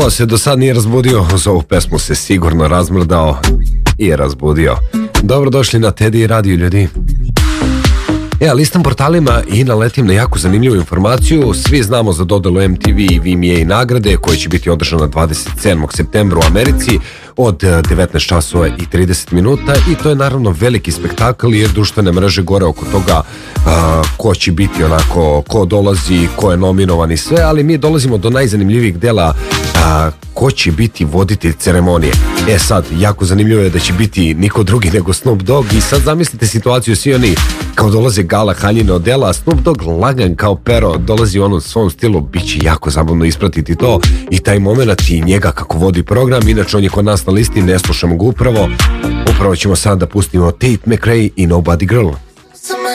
Ko se do sad nije razbudio, uz ovu pesmu se sigurno razmrdao i razbudio. Dobrodošli na Teddy Radio, ljudi. Listam portalima i naletim na jako zanimljivu informaciju. Svi znamo za dodelu MTV i VMA nagrade koja će biti održana 27. septembra u Americi od 19 časova i 30 minuta i to je naravno veliki spektakl jer društvene mreže gore oko toga ko će biti onako, ko dolazi, ko je nominovan i sve, ali mi dolazimo do najzanimljivijih dela, ko će biti voditelj ceremonije. Sad, jako zanimljivo je da će biti niko drugi nego Snoop Dogg i sad zamislite situaciju, svi oni kao dolaze gala haljine od dela, Snoop Dogg lagan kao pero, dolazi u onom svom stilu, bit će jako zabavno ispratiti to i taj moment i njega kako vodi program. Inače on je kod nas na listi, ne slušamo ga upravo ćemo sad da pustimo Tate McRae i Nobody Girl.